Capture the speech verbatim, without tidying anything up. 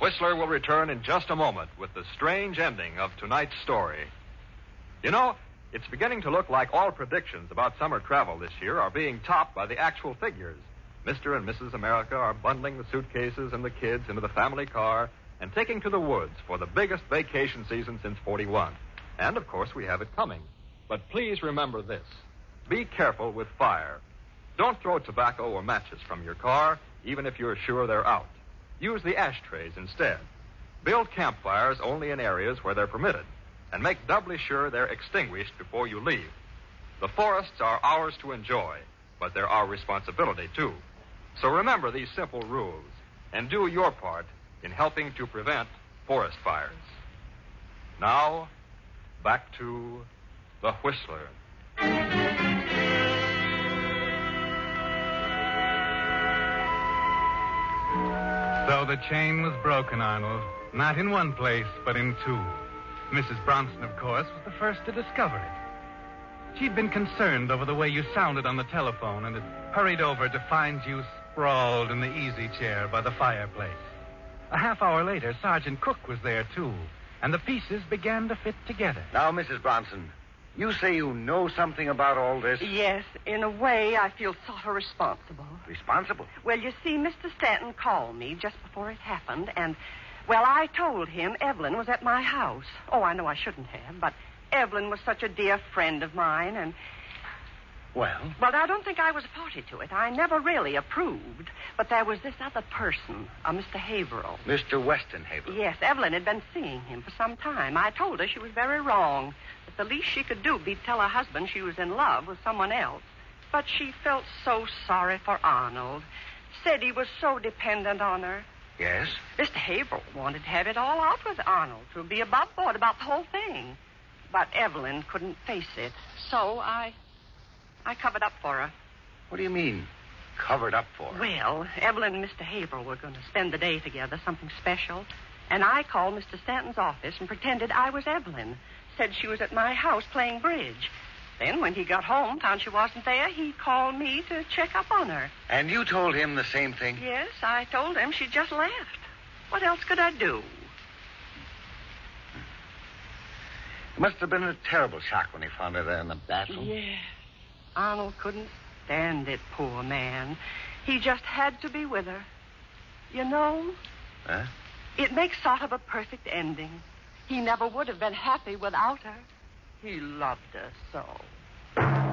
Whistler will return in just a moment with the strange ending of tonight's story. You know, it's beginning to look like all predictions about summer travel this year are being topped by the actual figures. Mister and Missus America are bundling the suitcases and the kids into the family car and taking to the woods for the biggest vacation season since forty-one. And, of course, we have it coming. But please remember this. Be careful with fire. Don't throw tobacco or matches from your car, even if you're sure they're out. Use the ashtrays instead. Build campfires only in areas where they're permitted, and make doubly sure they're extinguished before you leave. The forests are ours to enjoy, but they're our responsibility, too. So remember these simple rules, and do your part in helping to prevent forest fires. Now, back to the Whistler. So the chain was broken, Arnold. Not in one place, but in two. Missus Bronson, of course, was the first to discover it. She'd been concerned over the way you sounded on the telephone and had hurried over to find you sprawled in the easy chair by the fireplace. A half hour later, Sergeant Cook was there, too, and the pieces began to fit together. Now, Missus Bronson, you say you know something about all this? Yes, in a way, I feel sort of responsible. Responsible? Well, you see, Mister Stanton called me just before it happened, and, well, I told him Evelyn was at my house. Oh, I know I shouldn't have, but Evelyn was such a dear friend of mine, and... Well? Well, I don't think I was party to it. I never really approved. But there was this other person, a Mister Haverhill. Mister Weston Haverhill? Yes, Evelyn had been seeing him for some time. I told her she was very wrong. That the least she could do would be tell her husband she was in love with someone else. But she felt so sorry for Arnold. Said he was so dependent on her. Yes? Mister Haverhill wanted to have it all out with Arnold, to be above board about the whole thing. But Evelyn couldn't face it. So I... I covered up for her. What do you mean, covered up for her? Well, Evelyn and Mister Haverhill were going to spend the day together, something special. And I called Mister Stanton's office and pretended I was Evelyn. Said she was at my house playing bridge. Then when he got home, found she wasn't there, he called me to check up on her. And you told him the same thing? Yes, I told him she just left. What else could I do? It must have been a terrible shock when he found her there in the bathroom. Yeah. Arnold couldn't stand it, poor man. He just had to be with her. You know, Huh? It makes sort of a perfect ending. He never would have been happy without her. He loved her so.